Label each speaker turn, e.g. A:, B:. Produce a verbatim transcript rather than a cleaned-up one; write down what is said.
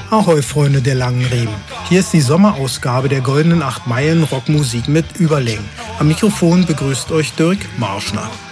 A: Ahoi, Freunde der langen Riemen. Hier ist die Sommerausgabe der Goldenen acht Meilen Rockmusik mit Überlängen. Am Mikrofon begrüßt euch Dirk Marschner.